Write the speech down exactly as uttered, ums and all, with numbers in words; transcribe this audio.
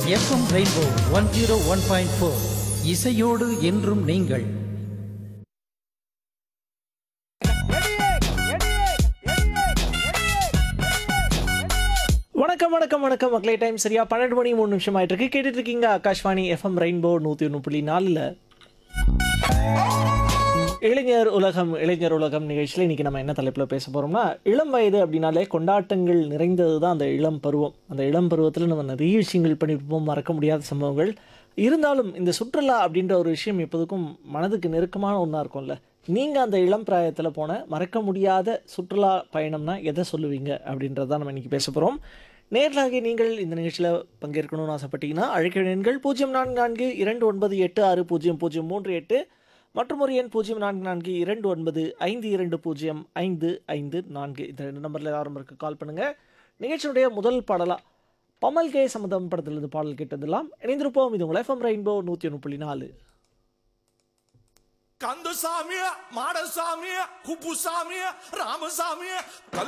FM rainbow one zero one point four இசையோடு என்றும் நீங்கள். வணக்கம் வணக்கம் வணக்கம் மக்களே. டைம் சரியா பன்னெண்டு மணி மூணு நிமிஷம் ஆயிட்டு இருக்கு. கேட்டுட்டு இருக்கீங்க ஆகாஷ்வாணி எஃப்எம் ரெயின்போ நூற்றி ஒன்று புள்ளி நாலில் இளைஞர் உலகம். இளைஞர் உலகம் நிகழ்ச்சியில் இன்றைக்கி நம்ம என்ன தலைப்பில் பேச போகிறோம்னா, இளம் வயது அப்படின்னாலே கொண்டாட்டங்கள் நிறைந்தது தான் அந்த இளம் பருவம். அந்த இளம் பருவத்தில் நம்ம நிறைய விஷயங்கள் பண்ணியிருப்போம், மறக்க முடியாத சம்பவங்கள். இருந்தாலும் இந்த சுற்றுலா அப்படின்ற ஒரு விஷயம் எப்போதுக்கும் மனதுக்கு நெருக்கமான ஒன்றா இருக்கும்ல. நீங்கள் அந்த இளம் பிராயத்தில் போன மறக்க முடியாத சுற்றுலா பயணம்னா எதை சொல்லுவீங்க அப்படின்றது தான் நம்ம இன்றைக்கி பேச போகிறோம். நேரலாக நீங்கள் இந்த நிகழ்ச்சியில் பங்கேற்கணும்னு ஆசைப்பட்டீங்கன்னா அழைக்க எண்கள் பூஜ்ஜியம் நான்கு நான்கு இரண்டு ஒன்பது எட்டு ஆறு பூஜ்ஜியம் பூஜ்ஜியம் மூன்று எட்டு மற்றும் ஒரு எண் பூஜ்ஜியம் நான்கு நான்கு இரண்டு ஒன்பது ஐந்து இரண்டு பூஜ்ஜியம் ஐந்து ஐந்து நான்கு. இந்த ரெண்டு நம்பரில் யாரும் இருக்கு கால் பண்ணுங்கள். நிகழ்ச்சியுடைய முதல் பாடலாக பமல் கே சம்மதம் படத்திலிருந்து பாடல் கேட்டதெல்லாம் இணைந்திருப்போம். இது உங்கள் எஃப்எம் ரெயின்போ நூற்றி ஒன்று புள்ளி நாலு. கந்தசாமி, மாடசாமி, குப்புசாமி, ராமசாமி.